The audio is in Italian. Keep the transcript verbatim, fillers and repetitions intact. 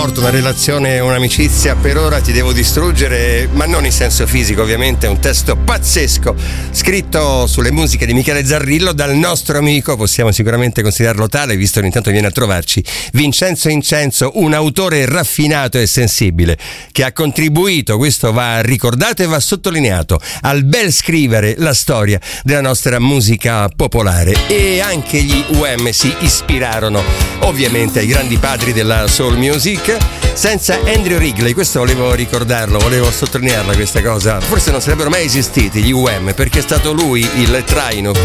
Una relazione, un'amicizia, per ora ti devo distruggere, ma non in senso fisico ovviamente. È un testo pazzesco scritto sulle musiche di Michele Zarrillo dal nostro amico, possiamo sicuramente considerarlo tale visto che ogni tanto viene a trovarci, Vincenzo Incenso, un autore raffinato e sensibile che ha contribuito, questo va ricordato e va sottolineato, al bel scrivere la storia della nostra musica popolare. E anche gli U M si ispirarono ovviamente ai grandi padri della soul music. Senza Andrew Wrigley, questo volevo ricordarlo, volevo sottolinearla questa cosa, forse non sarebbero mai esistiti gli U M, perché è stato lui il traino